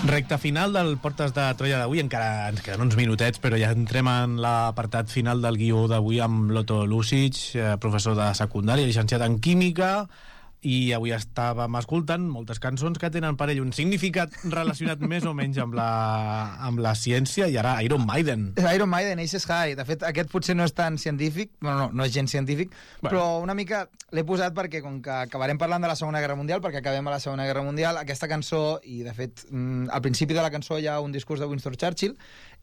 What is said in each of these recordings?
Recte final del Portes de Troia d'avui, encara ens queden uns minutets, però ja entrem en l'apartat final del guió d'avui amb l'Otto Lucic, professor de secundària, llicenciat en Química, i avui estàvem escoltant moltes cançons que tenen per ell un significat relacionat més o menys amb la ciència, i ara Iron Maiden. Iron Maiden, Aces High. De fet, aquest potser no és tan científic, bueno, no és gens científic, però una mica l'he posat perquè, com que acabarem parlant de la Segona Guerra Mundial, perquè acabem a la Segona Guerra Mundial, aquesta cançó, i de fet, al principi de la cançó hi ha un discurs de Winston Churchill,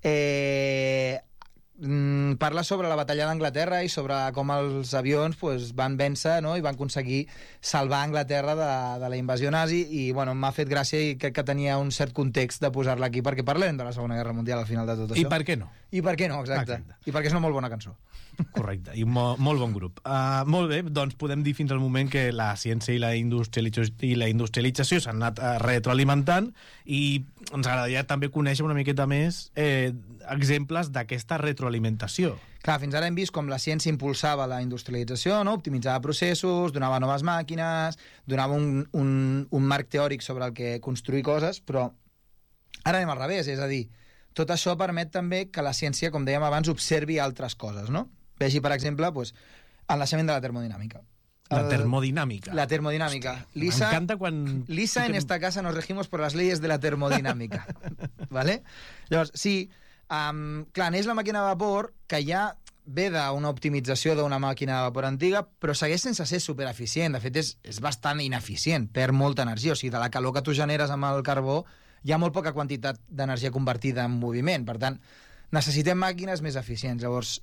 parla sobre la batalla d'Anglaterra i sobre com els avions van vèncer, no? I van aconseguir salvar Anglaterra de la invasió nazi, i bueno, m'ha fet gràcia i crec que tenia un cert context de posar-la aquí perquè parlem de la Segona Guerra Mundial al final de tot això. I per què no? I per què no, exacte. I perquè és una molt bona cançó. Correcte, i molt bon grup. Molt bé, doncs podem dir fins al moment que la ciència i la industrialització s'han anat retroalimentant, i ens agradaria també conèixer una miqueta més exemples d'aquesta retroalimentació. Clar, fins ara hem vist com la ciència impulsava la industrialització, no? Optimitzava processos, donava noves màquines, donava un marc teòric sobre el que construir coses, però ara anem al revés, és a dir, tot això permet també que la ciència, com dèiem abans, observi altres coses, no? Vegi, per exemple, el naixement de la termodinàmica. La termodinàmica. La termodinàmica. Lisa, m'encanta quan... Lisa, en esta casa nos regimos por las leyes de la termodinámica. ¿Vale? Llavors, sí, clar, neix la màquina de vapor, que ja ve d'una optimització d'una màquina de vapor antiga, però segueix sense ser supereficient. De fet, és bastant ineficient, perd molta energia. O sigui, de la calor que tu generes amb el carbó hi ha molt poca quantitat d'energia convertida en moviment. Per tant, necessitem màquines més eficients. Llavors,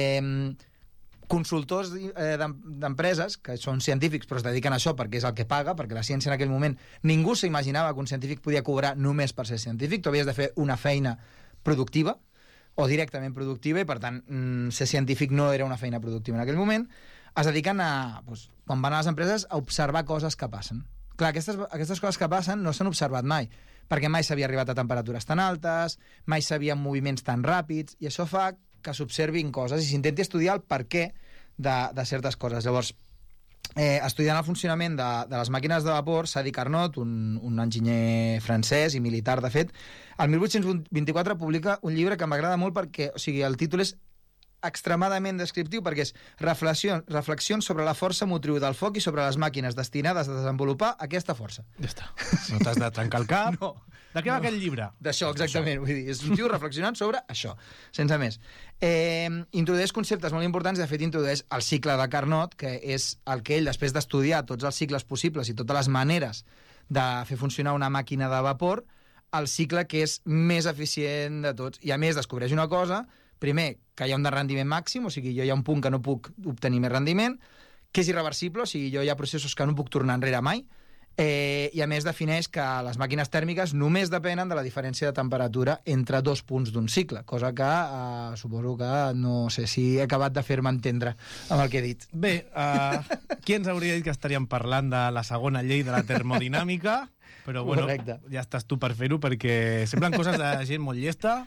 consultors d'empreses, que són científics però es dediquen a això perquè és el que paga, perquè la ciència en aquell moment ningú s'imaginava que un científic podia cobrar només per ser científic. Tu havies de fer una feina productiva o directament productiva, i per tant ser científic no era una feina productiva en aquell moment. Es dediquen a, quan van a les empreses, a observar coses que passen. Clar, aquestes coses que passen no s'han observat mai, perquè mai s'havia arribat a temperatures tan altes, mai s'havien moviments tan ràpids, i això fa que s'observin coses i s'intenti estudiar el per què de certes coses. Llavors, estudiant el funcionament de les màquines de vapor, Sadi Carnot, un enginyer francès i militar, de fet, el 1824 publica un llibre que m'agrada molt perquè, o sigui, el títol és extremadament descriptiu, perquè és reflexions sobre la força motriu del foc i sobre les màquines destinades a desenvolupar aquesta força. Ja està. No t'has de trencar el cap. No. De què va aquest llibre? D'això, exactament. Vull dir, és un tio reflexionant sobre això, sense més. Introdueix conceptes molt importants, i de fet introdueix el cicle de Carnot, que és el que ell, després d'estudiar tots els cicles possibles i totes les maneres de fer funcionar una màquina de vapor, el cicle que és més eficient de tots. I a més descobreix una cosa: primer, que hi ha un rendiment màxim, o sigui, jo hi ha un punt que no puc obtenir més rendiment, que és irreversible, o sigui, jo hi ha processos que no puc tornar enrere mai, i a més defineix que les màquines tèrmiques només depenen de la diferència de temperatura entre dos punts d'un cicle, cosa que suposo que no sé si he acabat de fer-me entendre amb el que he dit. Bé, qui ens hauria dit que estaríem parlant de la segona llei de la termodinàmica? Però bueno, correcte. Ja estàs tu per fer-ho, perquè semblen coses de gent molt llesta,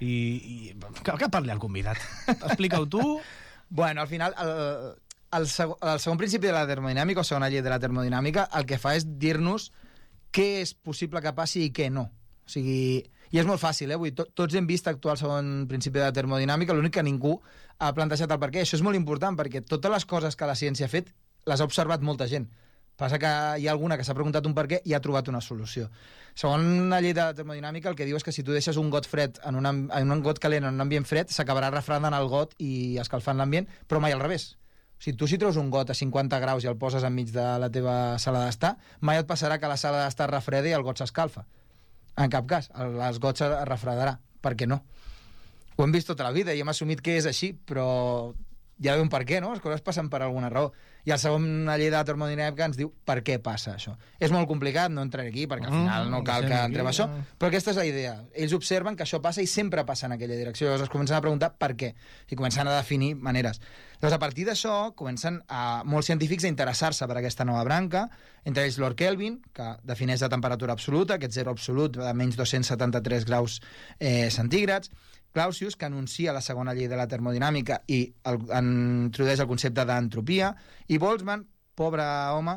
i que parli el convidat. Explica-ho tu. Bueno, al final, el segon principi de la termodinàmica, o segona llei de la termodinàmica, el que fa és dir-nos què és possible que passi i què no. O sigui, i és molt fàcil, vull dir, tots hem vist actuar el segon principi de la termodinàmica, l'únic que ningú ha plantejat el per què. Això és molt important, perquè totes les coses que la ciència ha fet les ha observat molta gent. Passa que hi ha alguna que s'ha preguntat un per què i ha trobat una solució. Segons la llei de la termodinàmica, el que diu és que si tu deixes un got fred en un got calent en un ambient fred, s'acabarà refredant el got i escalfant l'ambient, però mai al revés. O sigui, tu si treus un got a 50 graus i el poses enmig de la teva sala d'estar, mai et passarà que la sala d'estar es refreda i el got s'escalfa. En cap cas, el got es refredarà. Per què no? Ho hem vist tota la vida i hem assumit que és així, però hi ha d'haver un per què, no? Les coses passen per alguna raó. I el segon llei de la termodinàmica ens diu per què passa això. És molt complicat, no entraré aquí, perquè al final no cal que entrem a això, però aquesta és la idea. Ells observen que això passa i sempre passa en aquella direcció. Llavors es comencen a preguntar per què, i comencen a definir maneres. Llavors, a partir d'això, comencen molts científics a interessar-se per aquesta nova branca, entre ells Lord Kelvin, que defineix la temperatura absoluta, aquest zero absolut de menys 273 graus centígrads, Clausius, que anuncia la segona llei de la termodinàmica i introdueix el concepte d'entropia, i Boltzmann, pobre home,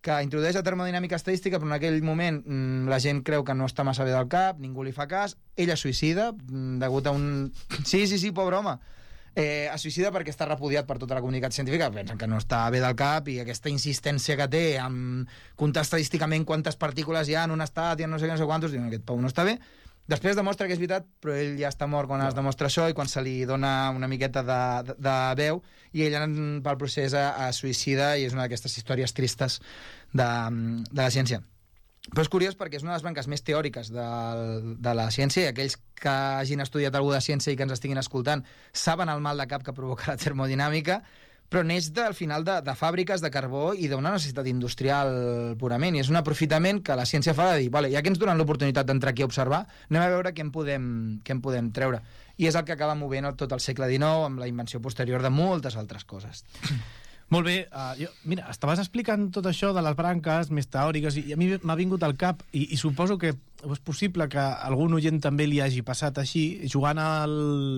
que introdueix la termodinàmica estadística, però en aquell moment la gent creu que no està massa bé del cap, ningú li fa cas, ell es suïcida, degut a un... Sí, pobre home. Es suïcida perquè està repudiat per tota la comunitat científica, pensen que no està bé del cap, i aquesta insistència que té en comptar estadísticament quantes partícules hi ha en un estat i en no sé què, no sé quantos, diuen, aquest Pau no està bé. Després demostra que és veritat, però ell ja està mort quan es demostra això i quan se li dona una miqueta de veu, i ell pel procés es suïcida, i és una d'aquestes històries tristes de la ciència. Però és curiós perquè és una de les branques més teòriques de la ciència, i aquells que hagin estudiat alguna de ciència i que ens estiguin escoltant saben el mal de cap que provoca la termodinàmica, però neix del final de fàbriques de carbó i d'una necessitat industrial purament, i és un aprofitament que la ciència fa de dir, vale, ja que ens donen l'oportunitat d'entrar aquí a observar, anem a veure què en podem treure. I és el que acaba movent tot el segle XIX amb la invenció posterior de moltes altres coses. Molt bé, mira, estaves explicant tot això de les branques més teòriques, i a mi m'ha vingut al cap, i suposo que és possible que algun oient també li hagi passat així, jugant al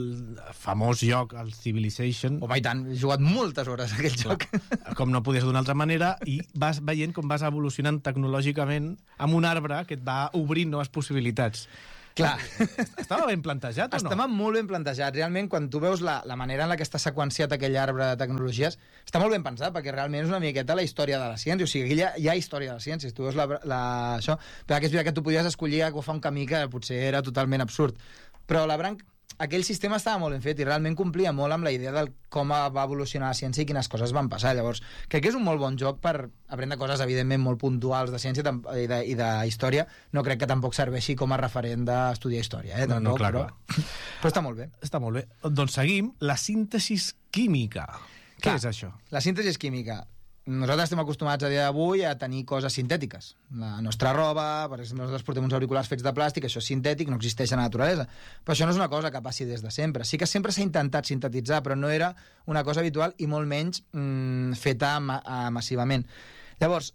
famós joc, el Civilization. Home, i tant, he jugat moltes hores a aquell joc. Com no podies d'una altra manera, i vas veient com vas evolucionant tecnològicament amb un arbre que et va obrint noves possibilitats. Clar. Estava ben plantejat o no? Estava molt ben plantejat. Realment, quan tu veus la manera en la que està seqüenciat aquell arbre de tecnologies, està molt ben pensat, perquè realment és una miqueta la història de la ciència. O sigui, aquí hi ha història de la ciència. Si tu veus això... Però que és veritat que tu podies escollir agafar un camí que potser era totalment absurd. Però aquell sistema estava molt ben fet i realment complia molt amb la idea de com va evolucionar la ciència i quines coses van passar. Llavors, crec que és un molt bon joc per aprendre coses, evidentment, molt puntuals de ciència i de història. No crec que tampoc serveixi com a referent d'estudiar història, tampoc, no, clar. Però està molt bé. Està molt bé. Doncs seguim. La síntesi química. Què és això? La síntesi química. Nosaltres estem acostumats a dia d'avui a tenir coses sintètiques. La nostra roba, per exemple, nosaltres portem uns auriculars fets de plàstic, això és sintètic, no existeix a la naturalesa. Però això no és una cosa que passi des de sempre. Sí que sempre s'ha intentat sintetitzar, però no era una cosa habitual i molt menys feta massivament. Llavors,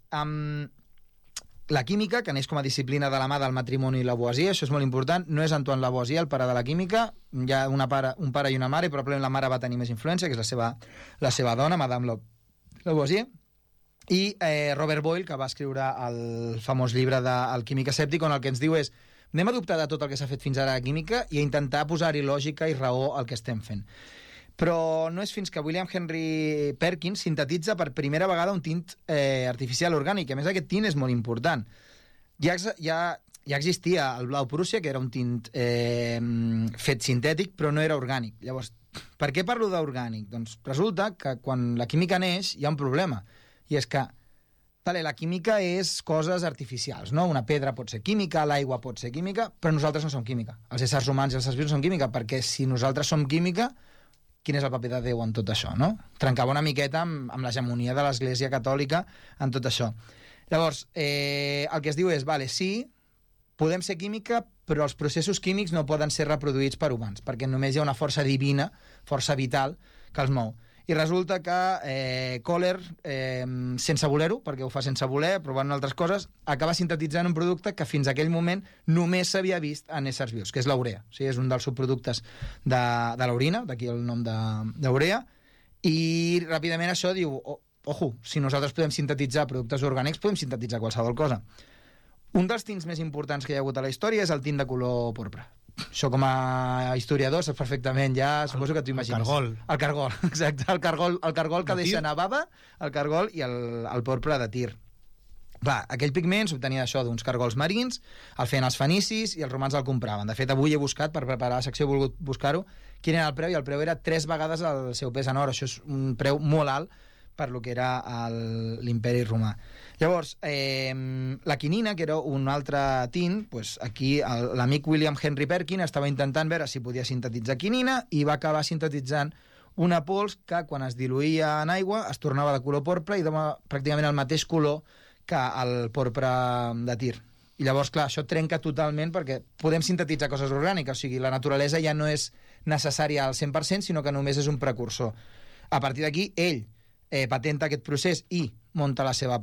la química, que neix com a disciplina de la mà del matrimoni i Lavoisier, això és molt important, no és Antoine Lavoisier, el pare de la química, hi ha un pare i una mare, i probablement la mare va tenir més influència, que és la seva dona, Madame Lavoisier, i Robert Boyle, que va escriure el famós llibre del Químic Escèptic, on el que ens diu és anem a dubtar de tot el que s'ha fet fins ara a química i a intentar posar-hi lògica i raó al que estem fent. Però no és fins que William Henry Perkins sintetitza per primera vegada un tint artificial orgànic. A més, aquest tint és molt important. Ja existia el blau Prússia, que era un tint fet sintètic, però no era orgànic. Llavors, per què parlo d'orgànic? Doncs resulta que quan la química neix hi ha un problema. I és que la química és coses artificials, no? Una pedra pot ser química, l'aigua pot ser química, però nosaltres no som química. Els éssers humans i els éssers vius no som química, perquè si nosaltres som química, quin és el paper de Déu en tot això, no? Trencava una miqueta amb l'hegemonia de l'Església Catòlica en tot això. Llavors, el que es diu és, sí, podem ser química, però els processos químics no poden ser reproduïts per humans, perquè només hi ha una força divina, força vital, que els mou. I resulta que Kohler, sense voler-ho, perquè ho fa sense voler, provant altres coses, acaba sintetitzant un producte que fins aquell moment només s'havia vist en éssers vius, que és l'urea. O sigui, és un dels subproductes de l'orina, d'aquí el nom d'urea, i ràpidament això diu, ojo, si nosaltres podem sintetitzar productes orgànics, podem sintetitzar qualsevol cosa. Un dels tints més importants que hi ha hagut a la història és el tint de color porpra. Això com a historiador saps perfectament, ja suposo que t'ho imagines. El cargol, exacte. El cargol que deixa nevada, el cargol i el porpra de Tir. Clar, aquell pigment s'obtenia d'això, d'uns cargols marins, el feien els fenicis i els romans el compraven. De fet, avui he buscat, per preparar la secció he volgut buscar-ho, quin era el preu, i el preu era 3 vegades el seu pes en or. Això és un preu molt alt per lo que era l'imperi romà. Llavors, la quinina, que era un altre tint, doncs aquí l'amic William Henry Perkin estava intentant veure si podia sintetitzar quinina i va acabar sintetitzant una pols que quan es diluïa en aigua es tornava de color porpra i dona pràcticament el mateix color que el porpra de Tir. I llavors, clar, això trenca totalment perquè podem sintetitzar coses orgàniques, o sigui, la naturalesa ja no és necessària al 100%, sinó que només és un precursor. A partir d'aquí, ell patenta aquest procés i munta la seva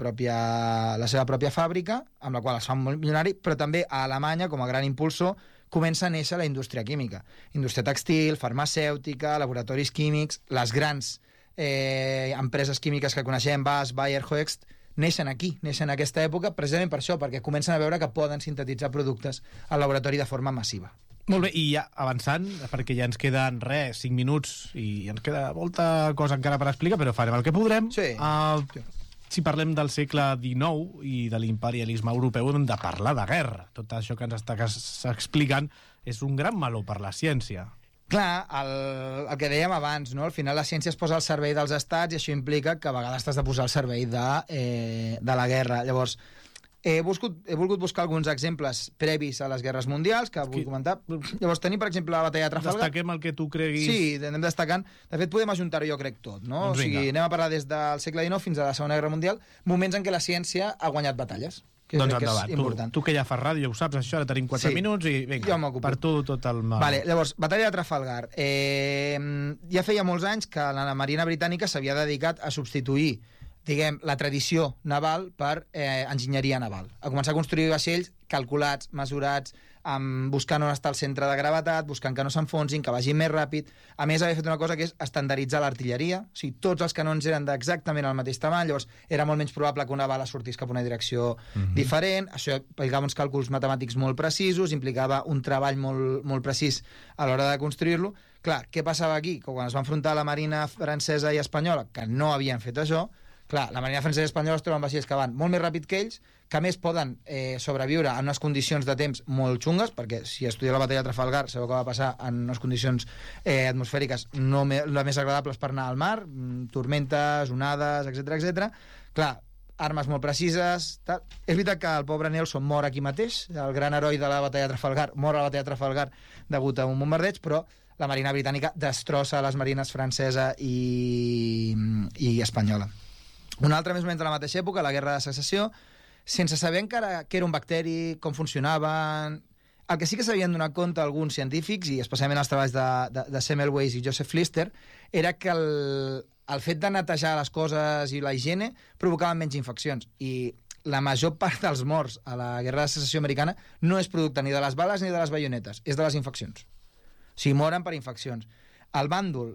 pròpia fàbrica, amb la qual es fa molt milionari, però també a Alemanya, com a gran impulsor, comença a néixer la indústria química. Indústria textil, farmacèutica, laboratoris químics, les grans empreses químiques que coneixem, BASF, Bayer, Hoechst, neixen aquí, neixen en aquesta època, precisament per això, perquè comencen a veure que poden sintetitzar productes al laboratori de forma massiva. Molt bé, i ja avançant, perquè ja ens queden 5 minuts i ens queda molta cosa encara per explicar, però farem el que podrem. Sí. Si parlem del segle XIX i de l'imperialisme europeu, hem de parlar de guerra. Tot això que ens estàs explicant és un gran meló per la ciència. Clar, el que dèiem abans, no? Al final la ciència es posa al servei dels estats i això implica que a vegades t'has de posar al servei de la guerra. Llavors, he volgut buscar alguns exemples previs a les guerres mundials que vull comentar. Llavors, tenim, per exemple, la batalla de Trafalgar. Destaquem el que tu creguis. Sí, anem destacant. De fet, podem ajuntar-ho, jo crec, tot, no? Doncs o sigui, anem a parlar des del segle XIX fins a la Segona Guerra Mundial, moments en què la ciència ha guanyat batalles. Doncs endavant, tu que ja fas ràdio, ho saps, això, ara tenim 4 minuts i vinga, per tu tot el mal. Vale, llavors, batalla de Trafalgar. Ja feia molts anys que la Marina Britànica s'havia dedicat a substituir, diguem, la tradició naval per enginyeria naval. A començar a construir vaixells calculats, mesurats, buscant on està el centre de gravetat, buscant que no s'enfonsin, que vagin més ràpid. A més, havia fet una cosa que és estandarditzar l'artilleria. O sigui, tots els canons eren d'exactament el mateix tamany, llavors era molt menys probable que una bala sortís cap a una direcció diferent. Això implicava uns càlculs matemàtics molt precisos, implicava un treball molt precís a l'hora de construir-lo. Clar, què passava aquí? Que quan es va enfrontar la marina francesa i espanyola, que no havien fet això, clar, la marina francesa i espanyola es troben vaixells que van molt més ràpid que ells, que a més poden sobreviure en unes condicions de temps molt xungues, perquè si estudieu la batalla de Trafalgar sabeu que va passar en unes condicions atmosfèriques no les més agradables per anar al mar, tormentes, onades, etc. Clar, armes molt precises. Tal. És veritat que el pobre Nelson mor aquí mateix, el gran heroi de la batalla de Trafalgar, mor a la batalla de Trafalgar degut a un bombardeig, però la marina britànica destrossa les marines francesa i espanyola. Una altra més o menys de la mateixa època, la Guerra de Secessió, sense saber encara què era un bacteri, com funcionaven... El que sí que s'havien donat compte alguns científics, i especialment els treballs de Semmelweis i Joseph Lister, era que el fet de netejar les coses i la higiene provocaven menys infeccions. I la major part dels morts a la Guerra de Secessió americana no és producte ni de les bales ni de les baionetes, és de les infeccions. O sigui, moren per infeccions. El bàndol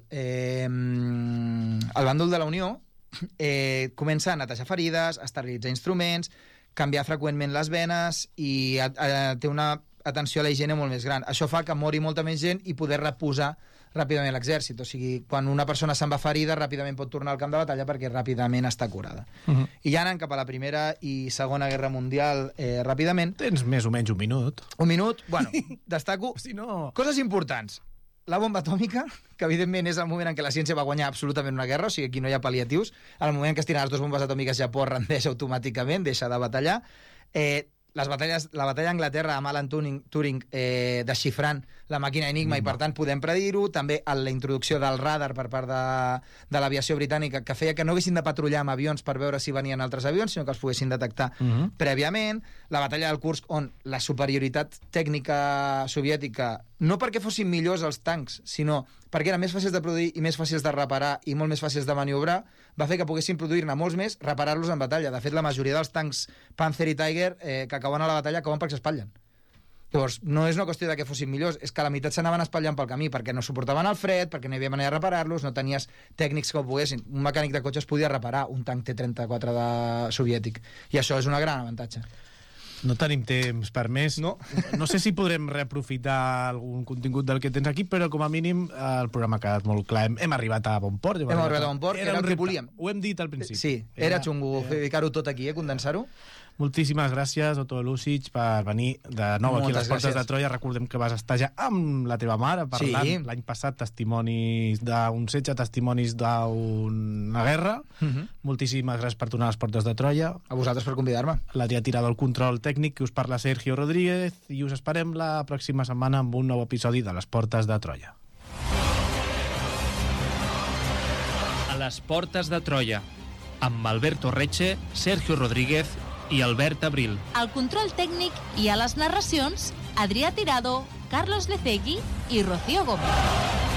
de la Unió comença a netejar ferides, a esterilitzar instruments, canviar freqüentment les venes i té una atenció a la higiene molt més gran. Això fa que mori molta més gent i poder reposar ràpidament l'exèrcit. O sigui, quan una persona se'n va ferida, ràpidament pot tornar al camp de batalla perquè ràpidament està curada. I ja anant cap a la Primera i Segona Guerra Mundial ràpidament... Tens més o menys un minut. Un minut? Bueno, destaco si no... coses importants. La bomba atòmica, que evidentment és el moment en què la ciència va guanyar absolutament una guerra, o sigui, aquí no hi ha pal·liatius. Al moment en què es tiren les 2 bombes atòmiques, Japó rendeix automàticament, deixa de batallar. La batalla d'Anglaterra amb Alan Turing desxifrant la màquina Enigma i per tant podem predir-ho, també la introducció del radar per part de l'aviació britànica que feia que no haguessin de patrullar amb avions per veure si venien altres avions, sinó que els poguessin detectar prèviament, la batalla del Kursk on la superioritat tècnica soviètica, no perquè fossin millors els tancs, sinó perquè eren més fàcils de produir i més fàcils de reparar i molt més fàcils de maniobrar, va fer que poguessin produir-ne molts més, reparar-los en batalla. De fet, la majoria dels tancs Panzer i Tiger que acaben a la batalla acaben perquè s'espatllen. Llavors, no és una qüestió de que fossin millors, és que la meitat s'anaven espatllant pel camí perquè no suportaven el fred, perquè no hi havia manera de reparar-los, no tenies tècnics que ho poguessin. Un mecànic de cotxe es podia reparar un tanc T-34 soviètic. I això és un gran avantatge. No tenim temps per més. No sé si podrem reaprofitar algun contingut del que tens aquí, però com a mínim el programa ha quedat molt clar. Hem arribat a bon port. Hem arribat a bon port, era el que volíem. Ho hem dit al principi. Sí, era xungo ficar-ho tot aquí, condensar-ho. Moltíssimes gràcies, Otto Lusic, per venir de nou aquí a les Portes de Troia. Recordem que vas estar ja amb la teva mare parlant l'any passat testimonis d'un setge, testimonis d'una guerra. Moltíssimes gràcies per tornar a les Portes de Troia. A vosaltres per convidar-me. L'Adrià Tirado, el control tècnic, que us parla Sergio Rodríguez, i us esperem la pròxima setmana amb un nou episodi de les Portes de Troia. A les Portes de Troia, amb Alberto Reche, Sergio Rodríguez i Albert Abril. Al control tècnic i a les narracions, Adrià Tirado, Carlos Lecegui i Rocío Gómez.